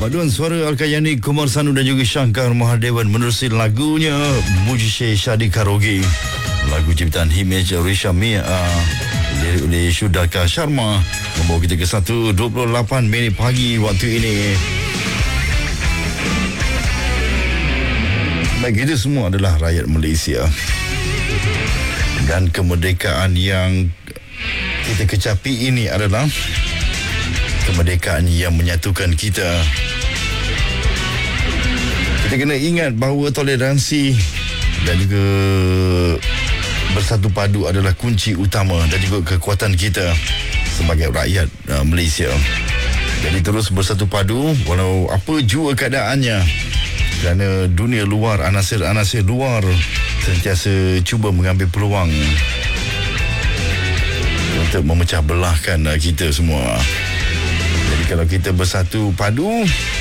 Paduan suara Al-Kayani, Kumar Sanu dan juga Shankar Mahadevan menerusi lagunya Mujishe Shadi Karogi. Lagu ciptaan Himesh Reshamia, lirik oleh Shudaka Sharma, membawa kita ke 1:28 minit pagi waktu ini. Baik, kita semua adalah rakyat Malaysia. Dan kemerdekaan yang kita kecapi ini adalah kemerdekaan yang menyatukan kita. Kita kena ingat bahawa toleransi dan juga bersatu padu adalah kunci utama dan juga kekuatan kita sebagai rakyat Malaysia. Jadi terus bersatu padu walau apa jua keadaannya, kerana dunia luar, anasir-anasir luar sentiasa cuba mengambil peluang untuk memecah belahkan kita semua. Jadi kalau kita bersatu padu,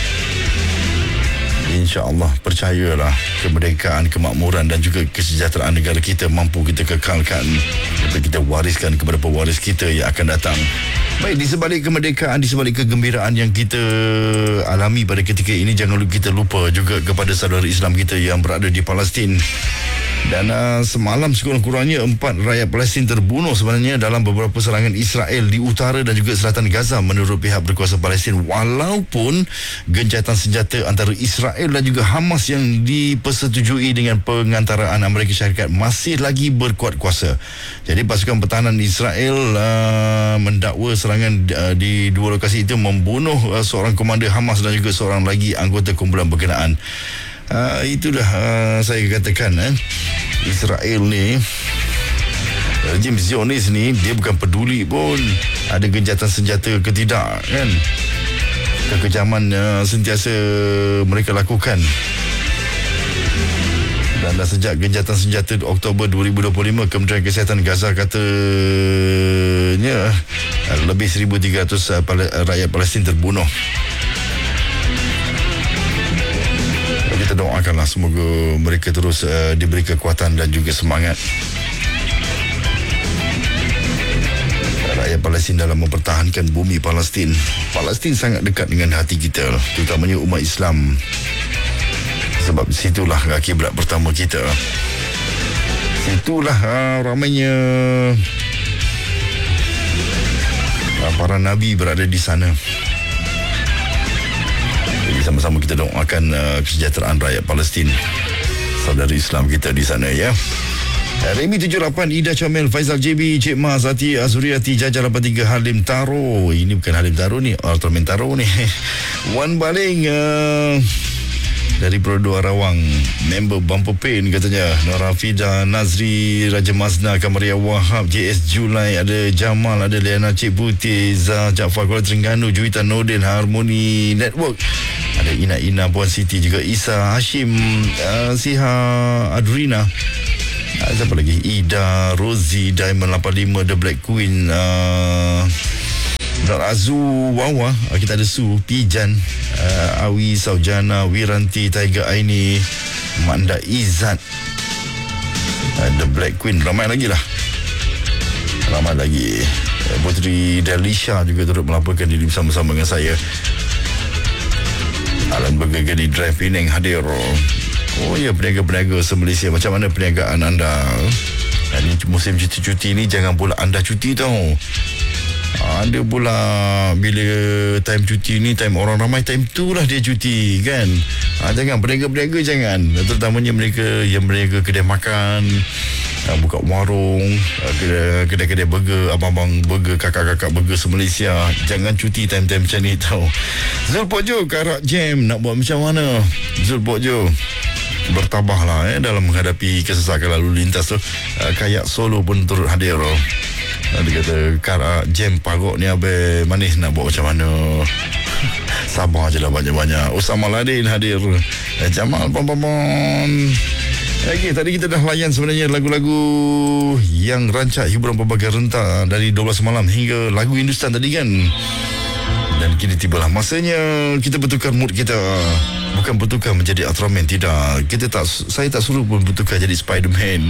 insya-Allah, percayalah, kemerdekaan, kemakmuran dan juga kesejahteraan negara kita mampu kita kekalkan untuk kita wariskan kepada pewaris kita yang akan datang. Baik, di sebalik kemerdekaan, di sebalik kegembiraan yang kita alami pada ketika ini, jangan kita lupa juga kepada saudara Islam kita yang berada di Palestin. Dan semalam sekurang-kurangnya 4 rakyat Palestin terbunuh sebenarnya dalam beberapa serangan Israel di utara dan juga selatan Gaza menurut pihak berkuasa Palestin, walaupun gencatan senjata antara Israel dan juga Hamas yang dipersetujui dengan pengantaraan Amerika Syarikat masih lagi berkuat kuasa. Jadi pasukan pertahanan Israel mendakwa serangan di dua lokasi itu membunuh seorang komander Hamas dan juga seorang lagi anggota kumpulan berkenaan. Itulah saya katakan, Israel ni, rejim Zionis ni, dia bukan peduli pun ada gencatan senjata ke tidak, kan. Kekejaman sentiasa mereka lakukan. Dan sejak gencatan senjata Oktober 2025, Kementerian Kesihatan Gaza katanya lebih 1,300 rakyat Palestin terbunuh. Kita doakanlah semoga mereka terus diberi kekuatan dan juga semangat. Rakyat Palestin dalam mempertahankan bumi Palestin. Palestin sangat dekat dengan hati kita, terutamanya umat Islam. Sebab situlah kiblat pertama kita. Situlah ramainya para nabi berada di sana. Jadi sama-sama kita doakan kesejahteraan rakyat Palestin, saudara Islam kita di sana, ya. Remy 78, Ida Comel, Faizal JB, Cik Ma, Zati, Azuriati, Jajar 83, Halim Taro. Ini bukan Halim Taro ni, Ultraman Taro ni. Wan Baling dari Perodua Rawang, member Bumper Pain katanya. Nora Fida, Nazri, Raja Mazna, Kamaria Wahab, JS Julai, ada Jamal, ada Liana Cik Putih, Zah Jaafar Kuala Terengganu, Juwita Nordin, Harmony Network, ada Ina Puan Siti, juga Isa Hashim, Siha Adrina, siapa lagi, Ida, Rosie, Diamond 85, The Black Queen, Dr. Azu Wawa, kita ada Su, Pijan, Awi, Saujana, Wiranti, Tiger Aini, Manda Izzat, The Black Queen, ramai lagi. Putri Delisha juga turut melaporkan diri bersama-sama dengan saya. Alan Bergegedi Drive Penang hadir. Oh ya, peniaga-peniaga se-Malaysia, macam mana perniagaan anda? Ini musim cuti-cuti ni, jangan pula anda cuti tau. Ada pula bila time cuti ni, time orang ramai, time tu lah dia cuti, kan. Jangan, berniaga-berniaga jangan, terutamanya mereka yang berniaga kedai makan, buka warung, kedai-kedai burger, abang-abang burger, kakak-kakak burger se-Malaysia, jangan cuti time-time macam ni tau. Zul Pokjo, Karak Jam, nak buat macam mana? Zul Pokjo, bertabahlah dalam menghadapi kesesakan lalu lintas tu. Kayak Solo pun turut hadir. Dia kata, Karak Jam Parok ni abe manis, nak buat macam mana? Sabar je lah banyak-banyak. Usama Ladin hadir, Jamal Pon. Okey, tadi kita dah layan sebenarnya lagu-lagu yang rancak hiburan pelbagai rentak dari 12 malam hingga lagu Hindustan tadi, kan. Dan kini tibalah masanya kita bertukar mood kita. Bukan bertukar menjadi Ultraman, tidak. Saya tak suruh pun bertukar jadi Spiderman.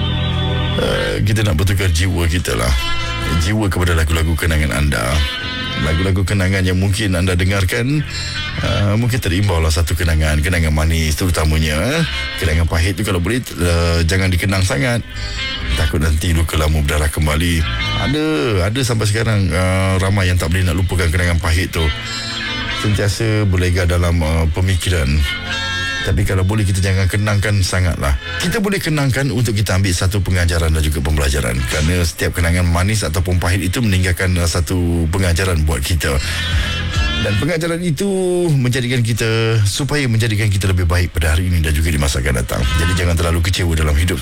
Kita nak bertukar jiwa kita lah, jiwa kepada lagu-lagu kenangan anda. lagu-lagu kenangan yang mungkin anda dengarkan, mungkin terimbau lah satu kenangan manis terutamanya. Kenangan pahit tu kalau boleh jangan dikenang sangat, takut nanti luka lama berdarah kembali. Ada sampai sekarang ramai yang tak boleh nak lupakan kenangan pahit tu, sentiasa berlega dalam pemikiran. Tapi kalau boleh kita jangan kenangkan sangatlah. Kita boleh kenangkan untuk kita ambil satu pengajaran dan juga pembelajaran. Kerana setiap kenangan manis ataupun pahit itu meninggalkan satu pengajaran buat kita. Dan pengajaran itu menjadikan kita lebih baik pada hari ini dan juga di masa akan datang. Jadi jangan terlalu kecewa dalam hidup.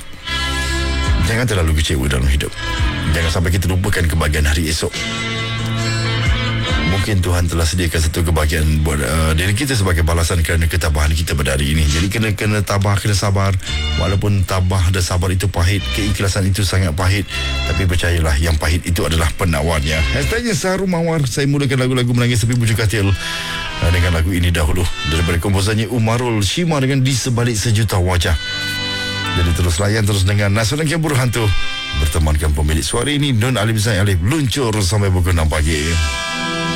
Jangan sampai kita lupakan kebahagiaan hari esok. Mungkin Tuhan telah sediakan satu kebahagiaan buat diri kita sebagai balasan kerana ketabahan kita pada hari ini. Jadi kena tabah, kena sabar. Walaupun tabah dan sabar itu pahit, keikhlasan itu sangat pahit, tapi percayalah yang pahit itu adalah penawarnya. Hashtagnya Saharum Mawar. Saya mulakan lagu-lagu menangis sepi bujuk katil dengan lagu ini dahulu daripada komposernya Umarul Shima dengan Di Sebalik Sejuta Wajah. Jadi terus layan, terus dengar Nasional Keburu Hantu bertemankan pemilik suara ini Nun Alif Zain Alif luncur sampai pukul 6 pagi.